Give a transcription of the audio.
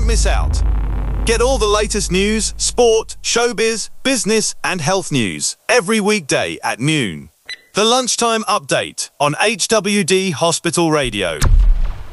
miss out. Get all the latest news, sport, showbiz, business and health news every weekday at noon. The Lunchtime Update on HWD Hospital Radio.